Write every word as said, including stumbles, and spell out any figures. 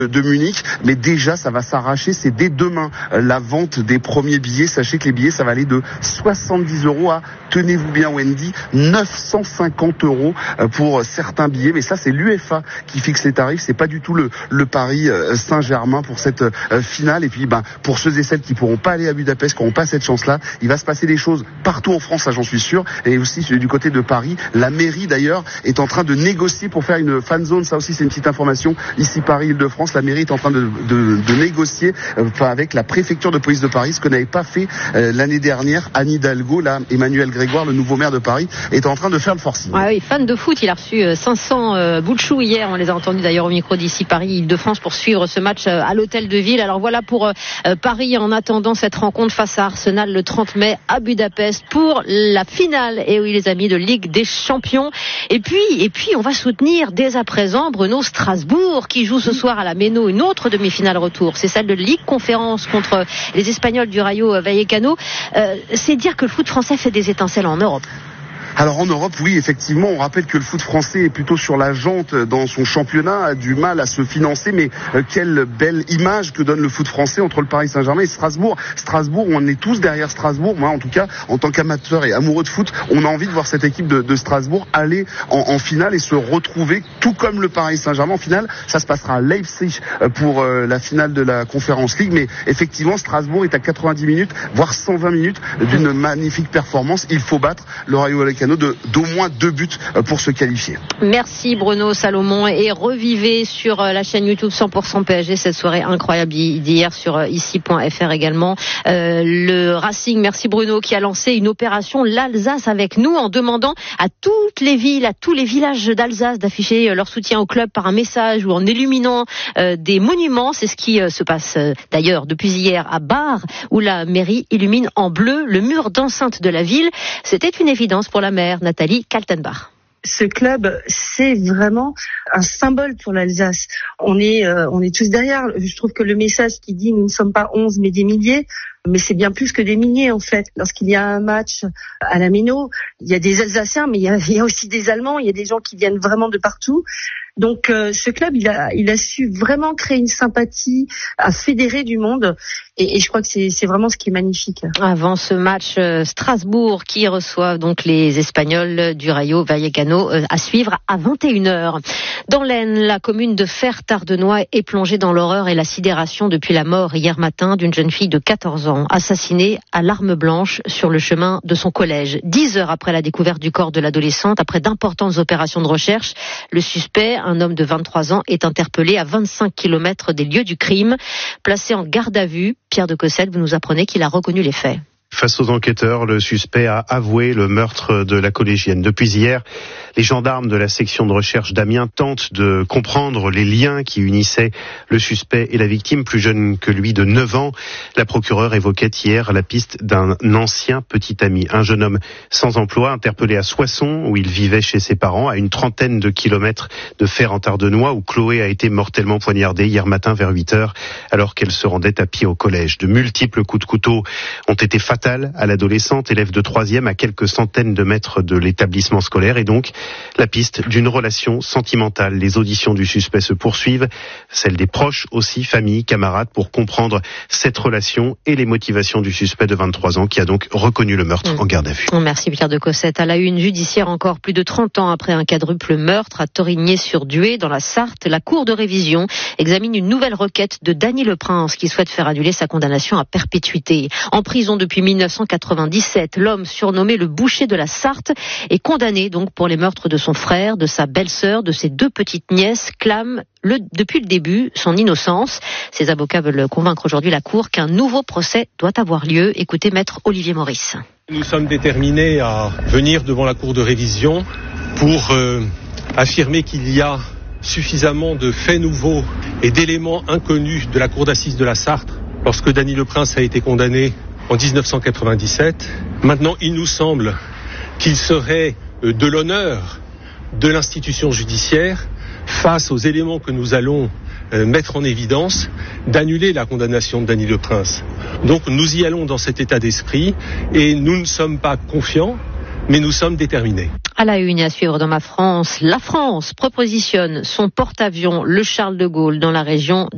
de Munich, mais déjà ça va s'arracher, c'est dès demain la vente des premiers billets. Sachez que les billets ça va aller de soixante-dix euros à, tenez-vous bien Wendy, neuf cent cinquante euros pour certains billets, mais ça c'est l'U F A qui fixe les tarifs, c'est pas du tout le, le Paris Saint-Germain pour cette finale. Et puis ben, pour ceux et celles qui pourront pas aller à Budapest, qui n'auront pas cette chance là, il va se passer des choses partout en France, ça j'en suis sûr, et aussi du côté de Paris. La mairie d'ailleurs est en train de négocier pour faire une fan zone, ça aussi c'est une petite information, ici Paris-Île-de-France. La mairie est en train de, de, de négocier euh, avec la préfecture de police de Paris, ce que n'avait pas fait euh, l'année dernière Anne Hidalgo. Là, Emmanuel Grégoire, le nouveau maire de Paris, est en train de faire le forcing. Ah oui, fan de foot, il a reçu cinq cents euh, bouts de chou hier. On les a entendus d'ailleurs au micro d'ici Paris-Île-de-France pour suivre ce match euh, à l'hôtel de ville. Alors voilà pour euh, Paris en attendant cette rencontre face à Arsenal le trente mai à Budapest pour la finale. Et oui les amis, de Ligue des Champions. Et puis, et puis on va soutenir dès à présent Bruno Strasbourg qui joue ce soir à la Méno une autre demi-finale retour, c'est celle de Ligue Conférence contre les Espagnols du Rayo Vallecano. Euh, c'est dire que le foot français fait des étincelles en Europe. Alors en Europe, oui, effectivement, on rappelle que le foot français est plutôt sur la jante dans son championnat, a du mal à se financer, mais euh, quelle belle image que donne le foot français entre le Paris Saint-Germain et Strasbourg. Strasbourg, on est tous derrière Strasbourg. Moi, en tout cas, en tant qu'amateur et amoureux de foot, on a envie de voir cette équipe de, de Strasbourg aller en, en finale et se retrouver, tout comme le Paris Saint-Germain. En finale, ça se passera à Leipzig pour euh, la finale de la Conference League, mais effectivement, Strasbourg est à quatre-vingt-dix minutes, voire cent vingt minutes d'une magnifique performance. Il faut battre le Rayo Vallecano de d'au moins deux buts pour se qualifier. Merci Bruno Salomon, et revivez sur la chaîne YouTube cent pour cent P S G cette soirée incroyable d'hier sur ici point F R également. Euh, le Racing, merci Bruno, qui a lancé une opération l'Alsace avec nous en demandant à toutes les villes, à tous les villages d'Alsace d'afficher leur soutien au club par un message ou en illuminant euh, des monuments. C'est ce qui euh, se passe euh, d'ailleurs depuis hier à Bar, où la mairie illumine en bleu le mur d'enceinte de la ville. C'était une évidence pour la maire Nathalie Kaltenbach. Ce club, c'est vraiment un symbole pour l'Alsace. On est, euh, on est tous derrière. Je trouve que le message qui dit nous ne sommes pas onze mais des milliers, mais c'est bien plus que des milliers en fait. Lorsqu'il y a un match à la Méno, il y a des Alsaciens, mais il y a, il y a aussi des Allemands, il y a des gens qui viennent vraiment de partout. Donc euh, ce club, il a, il a su vraiment créer une sympathie, à fédérer du monde, et, et je crois que c'est, c'est vraiment ce qui est magnifique. Avant ce match, euh, Strasbourg qui reçoit donc les Espagnols du Rayo Vallecano euh, à suivre à vingt et une heures. Dans l'Aisne, la commune de Fère-Tardenois est plongée dans l'horreur et la sidération depuis la mort hier matin d'une jeune fille de quatorze ans, assassinée à l'arme blanche sur le chemin de son collège. Dix heures après la découverte du corps de l'adolescente, après d'importantes opérations de recherche, le suspect, un homme de vingt-trois ans, est interpellé à vingt-cinq kilomètres des lieux du crime. Placé en garde à vue, Pierre de Cossel, vous nous apprenez qu'il a reconnu les faits. Face aux enquêteurs, le suspect a avoué le meurtre de la collégienne. Depuis hier, les gendarmes de la section de recherche d'Amiens tentent de comprendre les liens qui unissaient le suspect et la victime, plus jeune que lui de neuf ans. La procureure évoquait hier la piste d'un ancien petit ami, un jeune homme sans emploi interpellé à Soissons, où il vivait chez ses parents, à une trentaine de kilomètres de Fère-en-Tardenois, où Chloé a été mortellement poignardée hier matin vers huit heures, alors qu'elle se rendait à pied au collège. De multiples coups de couteau ont été fatals à l'adolescente, élève de troisième, à quelques centaines de mètres de l'établissement scolaire, et donc la piste d'une relation sentimentale. Les auditions du suspect se poursuivent, celles des proches aussi, famille, camarades, pour comprendre cette relation et les motivations du suspect de vingt-trois ans qui a donc reconnu le meurtre mmh. en garde à vue. Merci Pierre de Cossette. À la une judiciaire encore, plus de trente ans après un quadruple meurtre à Torigné-sur-Dué dans la Sarthe, la Cour de révision examine une nouvelle requête de Dany Leprince qui souhaite faire annuler sa condamnation à perpétuité. En prison depuis mille neuf cent quatre-vingt-dix-sept, l'homme surnommé le boucher de la Sarthe est condamné donc pour les meurtres de son frère, de sa belle-sœur, de ses deux petites nièces, clame le, depuis le début son innocence. Ses avocats veulent convaincre aujourd'hui la Cour qu'un nouveau procès doit avoir lieu. Écoutez maître Olivier Maurice. Nous sommes déterminés à venir devant la Cour de révision pour euh, affirmer qu'il y a suffisamment de faits nouveaux et d'éléments inconnus de la Cour d'assises de la Sarthe lorsque Dany Leprince a été condamné en dix-neuf cent quatre-vingt-dix-sept. Maintenant, il nous semble qu'il serait de l'honneur de l'institution judiciaire, face aux éléments que nous allons euh, mettre en évidence, d'annuler la condamnation de Dany Leprince. Donc nous y allons dans cet état d'esprit et nous ne sommes pas confiants, mais nous sommes déterminés. À la une, à suivre dans ma France, la France propositionne son porte-avions, le Charles de Gaulle, dans la région